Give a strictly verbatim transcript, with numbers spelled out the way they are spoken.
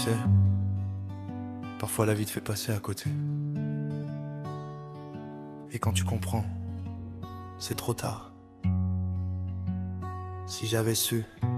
sais, parfois la vie te fait passer à côté. Et quand tu comprends, c'est trop tard. Si j'avais su